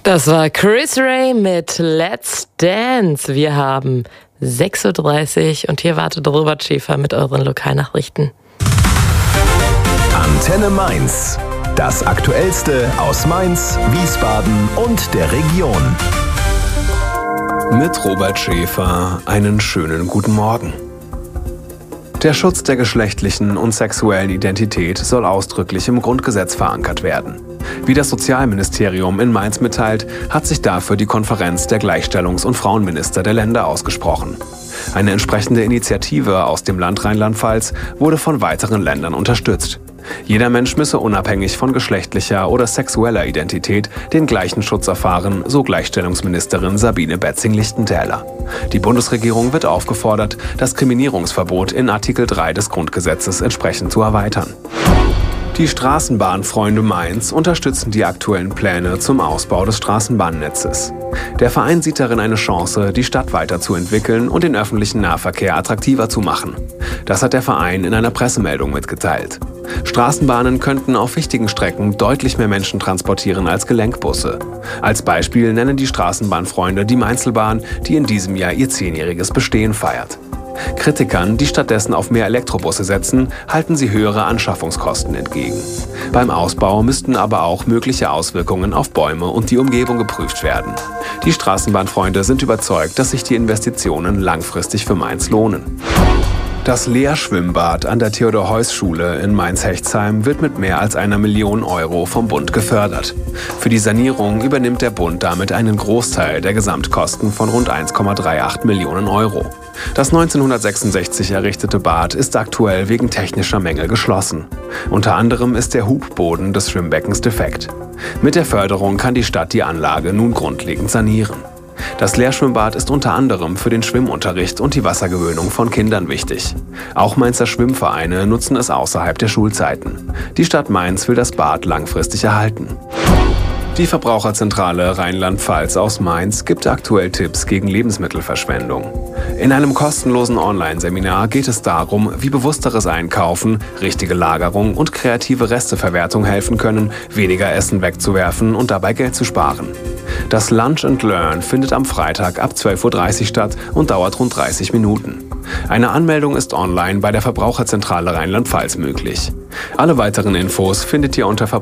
Das war Chris Ray mit Let's Dance. Wir haben 6.30 Uhr und hier wartet Robert Schäfer mit euren Lokalnachrichten. Antenne Mainz. Das Aktuellste aus Mainz, Wiesbaden und der Region. Mit Robert Schäfer einen schönen guten Morgen. Der Schutz der geschlechtlichen und sexuellen Identität soll ausdrücklich im Grundgesetz verankert werden. Wie das Sozialministerium in Mainz mitteilt, hat sich dafür die Konferenz der Gleichstellungs- und Frauenminister der Länder ausgesprochen. Eine entsprechende Initiative aus dem Land Rheinland-Pfalz wurde von weiteren Ländern unterstützt. Jeder Mensch müsse unabhängig von geschlechtlicher oder sexueller Identität den gleichen Schutz erfahren, so Gleichstellungsministerin Sabine Betzing-Lichtentäler. Die Bundesregierung wird aufgefordert, das Diskriminierungsverbot in Artikel 3 des Grundgesetzes entsprechend zu erweitern. Die Straßenbahnfreunde Mainz unterstützen die aktuellen Pläne zum Ausbau des Straßenbahnnetzes. Der Verein sieht darin eine Chance, die Stadt weiterzuentwickeln und den öffentlichen Nahverkehr attraktiver zu machen. Das hat der Verein in einer Pressemeldung mitgeteilt. Straßenbahnen könnten auf wichtigen Strecken deutlich mehr Menschen transportieren als Gelenkbusse. Als Beispiel nennen die Straßenbahnfreunde die Mainzelbahn, die in diesem Jahr ihr 10-jähriges Bestehen feiert. Kritikern, die stattdessen auf mehr Elektrobusse setzen, halten sie höhere Anschaffungskosten entgegen. Beim Ausbau müssten aber auch mögliche Auswirkungen auf Bäume und die Umgebung geprüft werden. Die Straßenbahnfreunde sind überzeugt, dass sich die Investitionen langfristig für Mainz lohnen. Das Lehrschwimmbad an der Theodor-Heuss-Schule in Mainz-Hechtsheim wird mit mehr als 1 Million Euro vom Bund gefördert. Für die Sanierung übernimmt der Bund damit einen Großteil der Gesamtkosten von rund 1,38 Millionen Euro. Das 1966 errichtete Bad ist aktuell wegen technischer Mängel geschlossen. Unter anderem ist der Hubboden des Schwimmbeckens defekt. Mit der Förderung kann die Stadt die Anlage nun grundlegend sanieren. Das Lehrschwimmbad ist unter anderem für den Schwimmunterricht und die Wassergewöhnung von Kindern wichtig. Auch Mainzer Schwimmvereine nutzen es außerhalb der Schulzeiten. Die Stadt Mainz will das Bad langfristig erhalten. Die Verbraucherzentrale Rheinland-Pfalz aus Mainz gibt aktuell Tipps gegen Lebensmittelverschwendung. In einem kostenlosen Online-Seminar geht es darum, wie bewussteres Einkaufen, richtige Lagerung und kreative Resteverwertung helfen können, weniger Essen wegzuwerfen und dabei Geld zu sparen. Das Lunch and Learn findet am Freitag ab 12.30 Uhr statt und dauert rund 30 Minuten. Eine Anmeldung ist online bei der Verbraucherzentrale Rheinland-Pfalz möglich. Alle weiteren Infos findet ihr unter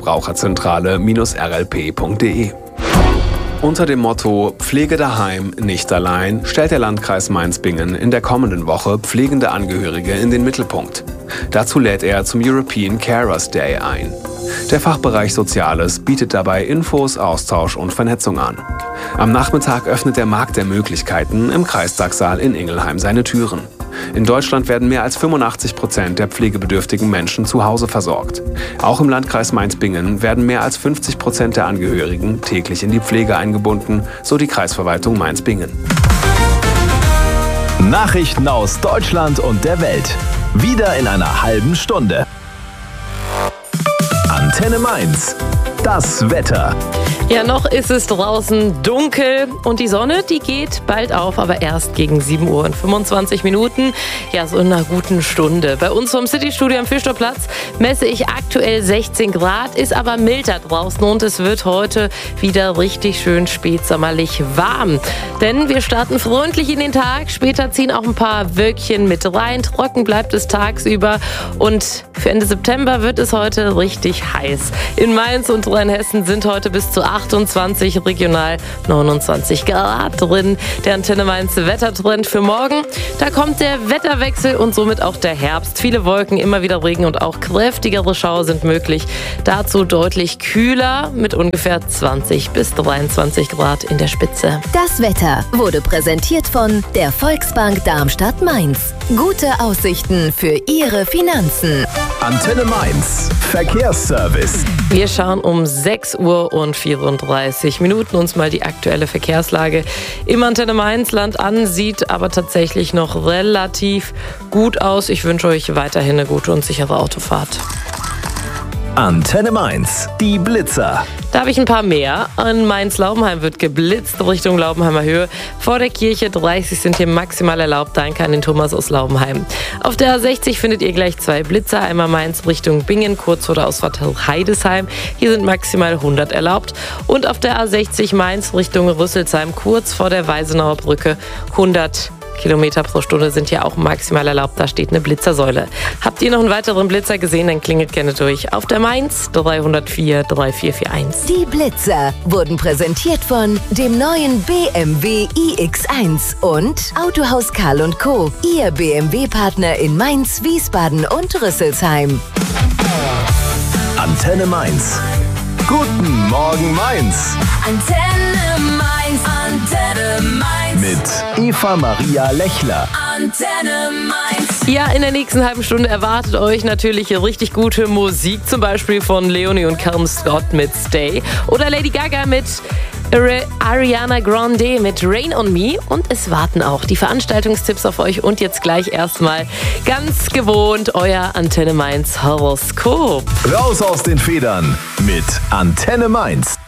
verbraucherzentrale-rlp.de. Unter dem Motto Pflege daheim, nicht allein stellt der Landkreis Mainz-Bingen in der kommenden Woche pflegende Angehörige in den Mittelpunkt. Dazu lädt er zum European Carers Day ein. Der Fachbereich Soziales bietet dabei Infos, Austausch und Vernetzung an. Am Nachmittag öffnet der Markt der Möglichkeiten im Kreistagssaal in Ingelheim seine Türen. In Deutschland werden mehr als 85% der pflegebedürftigen Menschen zu Hause versorgt. Auch im Landkreis Mainz-Bingen werden mehr als 50% der Angehörigen täglich in die Pflege eingebunden, so die Kreisverwaltung Mainz-Bingen. Nachrichten aus Deutschland und der Welt. Wieder in einer halben Stunde. Antenne Mainz. Das Wetter. Ja, noch ist es draußen dunkel und die Sonne, die geht bald auf, aber erst gegen 7 Uhr und 25 Minuten. Ja, so in einer guten Stunde. Bei uns vom Citystudio am Fischtorplatz messe ich aktuell 16 Grad, ist aber milder draußen und es wird heute wieder richtig schön spätsommerlich warm. Denn wir starten freundlich in den Tag, später ziehen auch ein paar Wölkchen mit rein, trocken bleibt es tagsüber und für Ende September wird es heute richtig heiß. In Mainz und Rheinhessen sind heute bis zu 28, regional 29 Grad drin. Der Antenne Mainz Wettertrend für morgen. Da kommt der Wetterwechsel und somit auch der Herbst. Viele Wolken, immer wieder Regen und auch kräftigere Schauer sind möglich. Dazu deutlich kühler mit ungefähr 20 bis 23 Grad in der Spitze. Das Wetter wurde präsentiert von der Volksbank Darmstadt-Mainz. Gute Aussichten für Ihre Finanzen. Antenne Mainz. Verkehrsservice. Wir schauen um 6 Uhr und 34 Minuten uns mal die aktuelle Verkehrslage im Antenne Mainz Land an. Sieht aber tatsächlich noch relativ gut aus. Ich wünsche euch weiterhin eine gute und sichere Autofahrt. Antenne Mainz, die Blitzer. Da habe ich ein paar mehr. In Mainz-Laubenheim wird geblitzt Richtung Laubenheimer Höhe. Vor der Kirche 30 sind hier maximal erlaubt. Danke an den Thomas aus Laubenheim. Auf der A60 findet ihr gleich 2 Blitzer. Einmal Mainz Richtung Bingen, kurz vor der Ausfahrt Heidesheim. Hier sind maximal 100 erlaubt. Und auf der A60 Mainz Richtung Rüsselsheim, kurz vor der Weisenauer Brücke, 100 Kilometer pro Stunde sind hier auch maximal erlaubt. Da steht eine Blitzersäule. Habt ihr noch einen weiteren Blitzer gesehen, dann klingelt gerne durch. Auf der Mainz 304 3441. Die Blitzer wurden präsentiert von dem neuen BMW iX1 und Autohaus Karl & Co. Ihr BMW-Partner in Mainz, Wiesbaden und Rüsselsheim. Antenne Mainz. Guten Morgen Mainz. Antenne Mainz, Antenne Mainz. Mit Eva Maria Lechler. Antenne Mainz. Ja, in der nächsten halben Stunde erwartet euch natürlich richtig gute Musik. Zum Beispiel von Leonie und Callum Scott mit Stay. Oder Lady Gaga mit Ariana Grande mit Rain on Me. Und es warten auch die Veranstaltungstipps auf euch. Und jetzt gleich erstmal ganz gewohnt euer Antenne Mainz Horoskop. Raus aus den Federn mit Antenne Mainz.